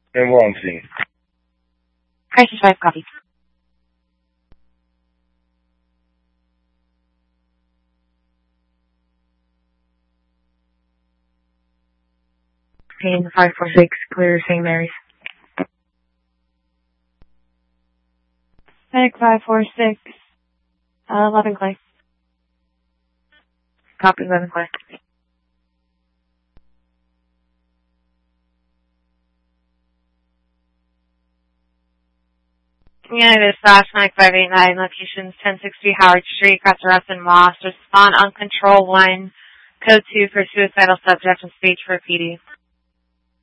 And we're on scene. Crisis 5, copy. Team 546, clear St. Mary's. Medic 546, 11 Clay. Copy, 11 Clay. United Slash 9589, locations 1060 Howard Street, Casarez and Moss. Respond on Control 1, Code 2 for suicidal subject and speech for PD.